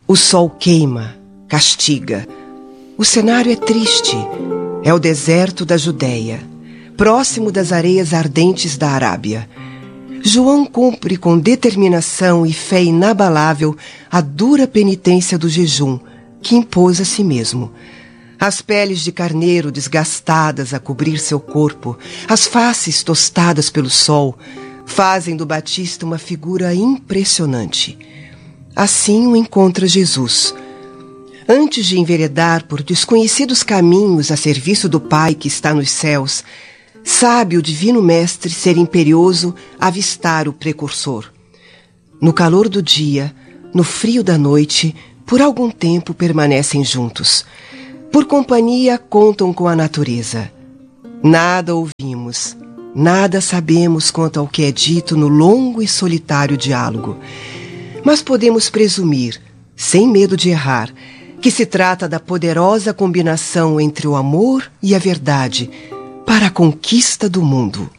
O sol queima, castiga. O cenário é triste. É o deserto da Judéia, próximo das areias ardentes da Arábia. João cumpre com determinação e fé inabalável a dura penitência do jejum que impôs a si mesmo. As peles de carneiro desgastadas a cobrir seu corpo, as faces tostadas pelo sol, fazem do Batista uma figura impressionante. Assim o encontra Jesus. Antes de enveredar por desconhecidos caminhos a serviço do Pai que está nos céus, sabe o Divino Mestre ser imperioso avistar o precursor. No calor do dia, no frio da noite, por algum tempo permanecem juntos. Por companhia contam com a natureza. Nada ouvimos, nada sabemos quanto ao que é dito no longo e solitário diálogo. Mas podemos presumir, sem medo de errar, que se trata da poderosa combinação entre o amor e a verdade para a conquista do mundo.